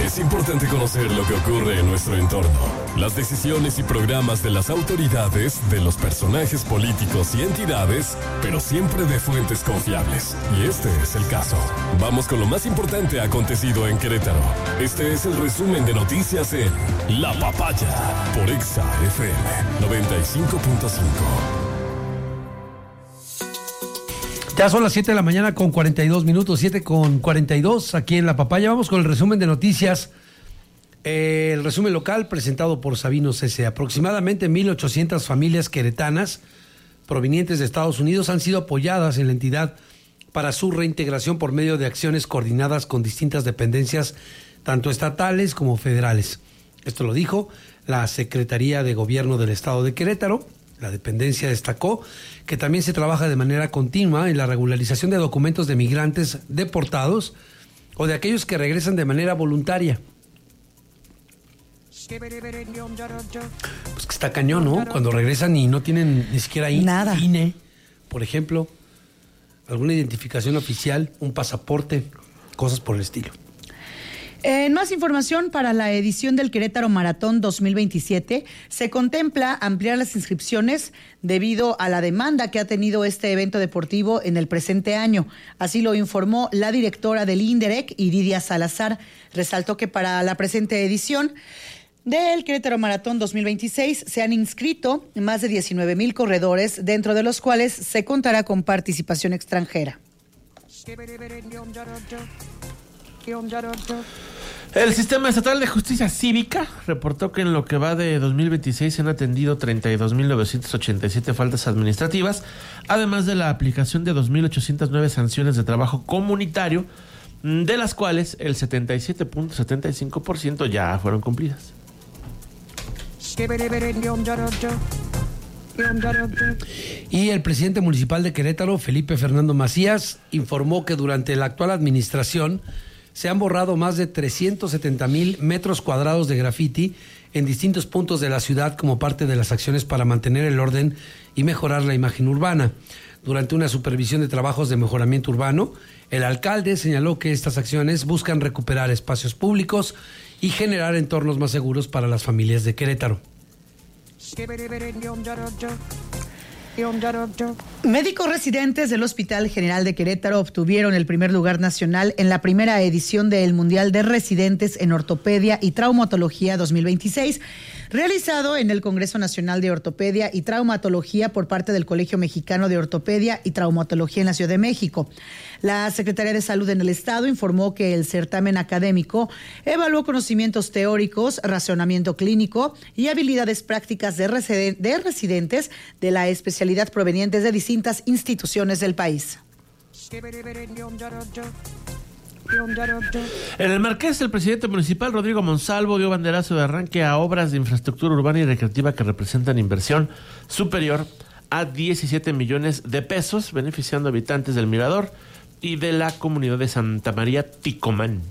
Es importante conocer lo que ocurre en nuestro entorno, las decisiones y programas de las autoridades, de los personajes políticos y entidades, pero siempre de fuentes confiables. Y este es el caso. Vamos con lo más importante acontecido en Querétaro. Este es el resumen de noticias en La Papaya por Exa FM 95.5. Ya son las 7 de la mañana con 42 minutos, 7 con 42 aquí en La Papaya. Vamos con el resumen de noticias. El resumen local presentado por Sabino C.C. Aproximadamente 1,800 familias queretanas provenientes de Estados Unidos han sido apoyadas en la entidad para su reintegración por medio de acciones coordinadas con distintas dependencias, tanto estatales como federales. Esto lo dijo la Secretaría de Gobierno del Estado de Querétaro. La dependencia destacó que también se trabaja de manera continua en la regularización de documentos de migrantes deportados o de aquellos que regresan de manera voluntaria. Pues que está cañón, ¿no? Cuando regresan y no tienen ni siquiera nada. INE, por ejemplo, alguna identificación oficial, un pasaporte, cosas por el estilo. En más información, para la edición del Querétaro Maratón 2027, se contempla ampliar las inscripciones debido a la demanda que ha tenido este evento deportivo en el presente año. Así lo informó la directora del INDEREC, Iridia Salazar. Resaltó que para la presente edición del Querétaro Maratón 2026 se han inscrito más de 19,000 corredores, dentro de los cuales se contará con participación extranjera. El Sistema Estatal de Justicia Cívica reportó que en lo que va de 2026 se han atendido 32,987 faltas administrativas, además de la aplicación de 2,809 sanciones de trabajo comunitario, de las cuales el 77.75% ya fueron cumplidas. Y el presidente municipal de Querétaro, Felipe Fernando Macías, informó que durante la actual administración se han borrado más de 370,000 metros cuadrados de grafiti en distintos puntos de la ciudad como parte de las acciones para mantener el orden y mejorar la imagen urbana. Durante una supervisión de trabajos de mejoramiento urbano, el alcalde señaló que estas acciones buscan recuperar espacios públicos y generar entornos más seguros para las familias de Querétaro. Médicos residentes del Hospital General de Querétaro obtuvieron el primer lugar nacional en la primera edición del Mundial de Residentes en Ortopedia y Traumatología 2026, realizado en el Congreso Nacional de Ortopedia y Traumatología por parte del Colegio Mexicano de Ortopedia y Traumatología en la Ciudad de México. La Secretaría de Salud en el Estado informó que el certamen académico evaluó conocimientos teóricos, razonamiento clínico y habilidades prácticas de residentes de la especialidad provenientes de distintas instituciones del país. En el Marqués, el presidente municipal Rodrigo Monsalvo dio banderazo de arranque a obras de infraestructura urbana y recreativa que representan inversión superior a 17 millones de pesos, beneficiando a habitantes del Mirador y de la comunidad de Santa María Ticomán.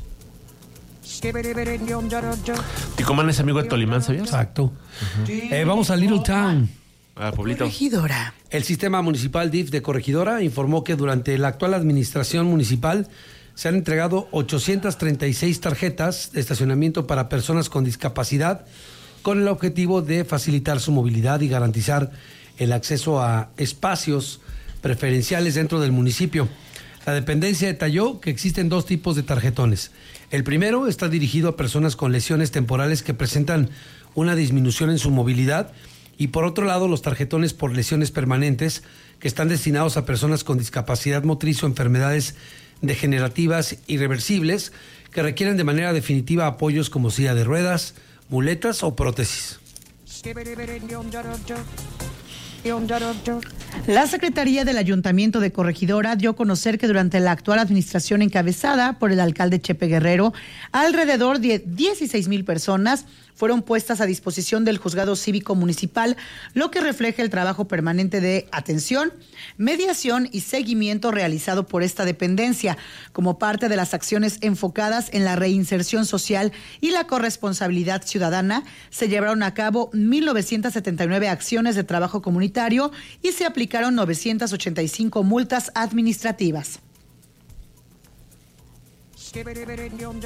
Ticomán es amigo de Tolimán, ¿sabías? Exacto. Vamos a Little Town. Pueblito. Corregidora. El sistema municipal DIF de Corregidora informó que durante la actual administración municipal se han entregado 836 tarjetas de estacionamiento para personas con discapacidad, con el objetivo de facilitar su movilidad y garantizar el acceso a espacios preferenciales dentro del municipio. La dependencia detalló que existen dos tipos de tarjetones. El primero está dirigido a personas con lesiones temporales que presentan una disminución en su movilidad, y por otro lado los tarjetones por lesiones permanentes, que están destinados a personas con discapacidad motriz o enfermedades degenerativas irreversibles que requieren de manera definitiva apoyos como silla de ruedas, muletas o prótesis. La Secretaría del Ayuntamiento de Corregidora dio a conocer que durante la actual administración encabezada por el alcalde Chepe Guerrero, alrededor de 16,000 personas fueron puestas a disposición del Juzgado Cívico Municipal, lo que refleja el trabajo permanente de atención, mediación y seguimiento realizado por esta dependencia, como parte de las acciones enfocadas en la reinserción social y la corresponsabilidad ciudadana. Se llevaron a cabo 1,979 acciones de trabajo comunitario y se aplicaron 985 multas administrativas.